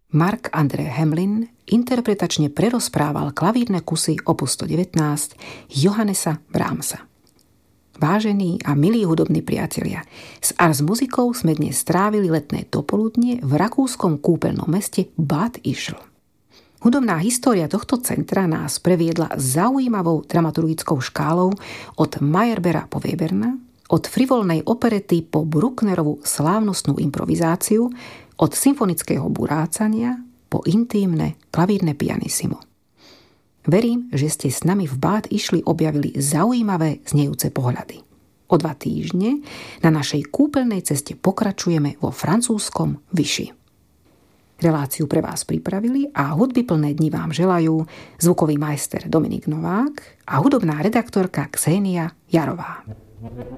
Marc André Hamelin interpretačne prerozprával klavírne kusy opus 119 Johannesa Brahmsa. Vážení a milí hudobní priatelia, s Ars muzikou sme dnes strávili letné dopoludnie v rakúskom kúpeľnom meste Bad Ischl. Hudobná história tohto centra nás previedla zaujímavou dramaturgickou škálou od Meyerbeera po Weberna, od frivolnej operety po Brucknerovu slávnostnú improvizáciu, od symfonického burácania po intímne klavírne pianissimo. Verím, že ste s nami v Bad Ischli objavili zaujímavé znejúce pohľady. O 2 týždne na našej kúpeľnej ceste pokračujeme vo francúzskom Vichy. Reláciu pre vás pripravili a hudbyplné dni vám želajú zvukový majster Dominik Novák a hudobná redaktorka Ksenia Jarová.